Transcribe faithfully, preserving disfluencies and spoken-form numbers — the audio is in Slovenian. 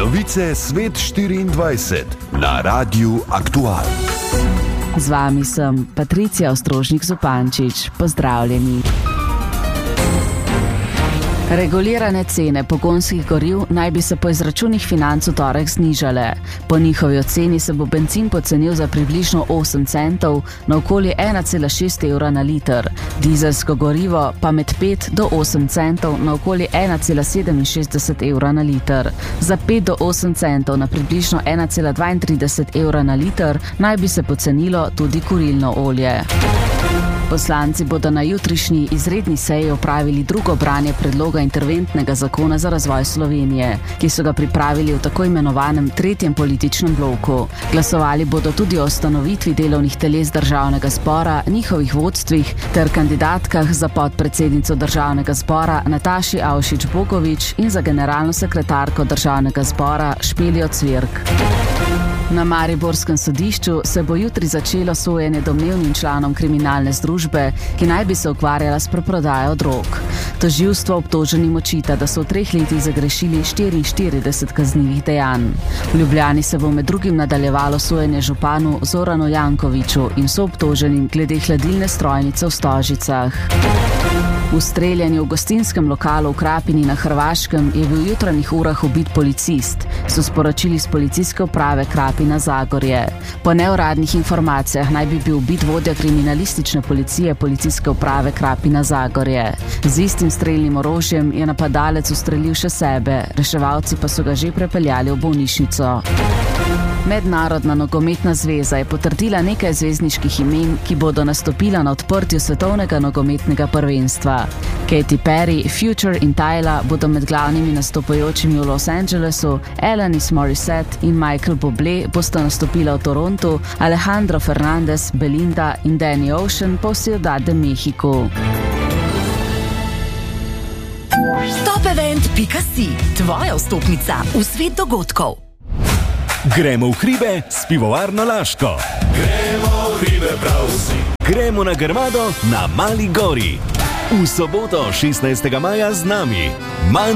Novice Svet štiriindvajset na Radiu Aktual. Z vami sem Patricija Ostrožnik Zupančič. Pozdravljeni. Regulirane cene pogonskih goriv naj bi se po izračunih Financ v torek znižale. Po njihovi oceni se bo bencin pocenil za približno osem centov na okoli ena cela šest evra na liter, dizelsko gorivo pa med pet do osem centov na okoli ena cela sedeminšestdeset evra na liter. Za pet do osem centov na približno ena cela dvaintrideset evra na liter naj bi se pocenilo tudi kurilno olje. Poslanci bodo na jutrišnji izredni seji opravili drugo branje predloga interventnega zakona za razvoj Slovenije, ki so ga pripravili v tako imenovanem tretjem političnem bloku. Glasovali bodo tudi o ustanovitvi delovnih teles državnega zbora, njihovih vodstvih ter kandidatkah za podpredsednico državnega zbora Nataši Avšič Bogovič in za generalno sekretarko državnega zbora Špelijo Cvirk. Na mariborskem sodišču se bo jutri začelo sojenje domnevnim članom kriminalne združbe, ki naj bi se ukvarjala s preprodajo drog. Tožilstvo obtoženim očita, da so v treh letih zagrešili štiriinštirideset kaznivih dejanj. V Ljubljani se bo med drugim nadaljevalo sojenje županu Zoranu Jankoviću in soobtoženim glede hladilne strojnice v Stožicah. V streljanju v gostinskem lokalu v Krapini na Hrvaškem je bil v jutranjih urah ubit policist, so sporočili z policijske uprave Krapina Zagorje. Po neuradnih informacijah naj bi bil ubit vodja kriminalistične policije policijske uprave Krapina Zagorje. Z istim strelnim orožjem je napadalec ustrelil še sebe, reševalci pa so ga že prepeljali v bolnišnico. Mednarodna nogometna zveza je potrdila nekaj zvezdniških imen, ki bodo nastopila na odprtju svetovnega nogometnega prvenstva. Katy Perry, Future in Tyla bodo med glavnimi nastopajočimi v Los Angelesu, Alanis Morissette in Michael Bublé bosta nastopila v Torontu, Alejandro Fernandez, Belinda in Danny Ocean pa v Ciudad de Mexico. Topevent pika si, tvoja vstopnica v svet dogodkov. Gremo v hribe s pivovarno Laško. Gremo v hribe prav vsi. Gremo na Grmado na Mali gori. V soboto šestnajstega maja z nami.